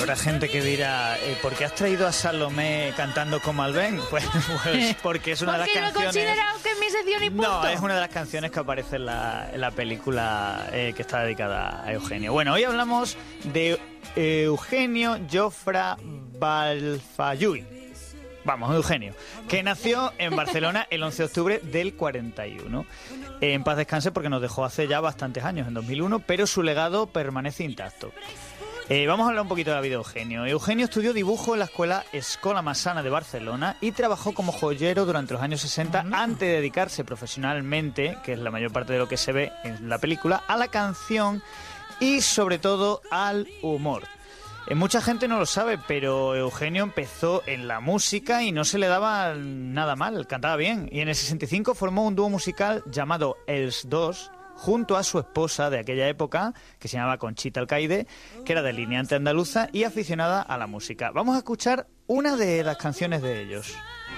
Habrá gente que dirá, ¿por qué has traído a Salomé cantando como Albén? Pues porque es una de las canciones... Porque no he considerado que es mi sección y punto. No, es una de las canciones que aparece en la película que está dedicada a Eugenio. Bueno, hoy hablamos de Eugenio Jofre Balfayui. Vamos, Eugenio, que nació en Barcelona el 11 de octubre del 41. En paz descanse porque nos dejó hace ya bastantes años, en 2001, pero su legado permanece intacto. Vamos a hablar un poquito de la vida de Eugenio. Eugenio estudió dibujo en la escuela Escola Massana de Barcelona y trabajó como joyero durante los años 60 antes de dedicarse profesionalmente, que es la mayor parte de lo que se ve en la película, a la canción y sobre todo al humor. Mucha gente no lo sabe, pero Eugenio empezó en la música y no se le daba nada mal, cantaba bien. Y en el 65 formó un dúo musical llamado Els Dos, junto a su esposa de aquella época, que se llamaba Conchita Alcaide, que era delineante andaluza y aficionada a la música. Vamos a escuchar una de las canciones de ellos.